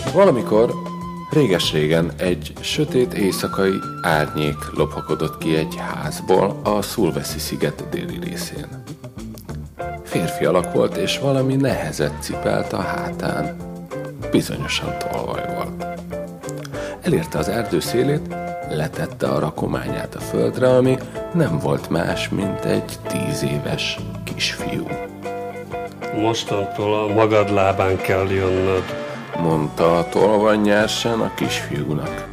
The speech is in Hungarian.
Valamikor, réges-régen egy sötét éjszakai árnyék lophakodott ki egy házból a Sulawesi-sziget déli részén. Férfi alak volt, és valami nehezet cipelt a hátán. Bizonyosan tolvaj volt. Elérte az erdő szélét, letette a rakományát a földre, ami nem volt más, mint egy 10 éves kisfiú. Mostantól a magad lábán kell jönnöd, Mondta a tolvaj nyersen a kisfiúnak.